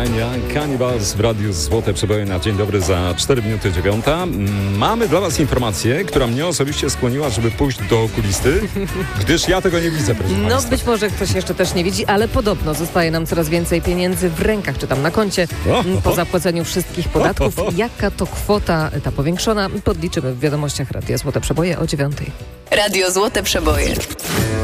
Fine Young Cannibals w Radiu Złote Przeboje na dzień dobry za 4 minuty 9. Mamy dla was informację, która mnie osobiście skłoniła, żeby pójść do okulisty, gdyż ja tego nie widzę, proszę państwa. Być może ktoś jeszcze też nie widzi, ale podobno zostaje nam coraz więcej pieniędzy w rękach, czy tam na koncie, po zapłaceniu wszystkich podatków. Jaka to kwota, ta powiększona, podliczymy w wiadomościach Radia Złote Przeboje o 9:00. Radio Złote Przeboje.